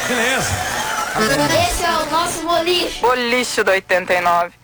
Beleza. Esse é o nosso boliche. Boliche do 89.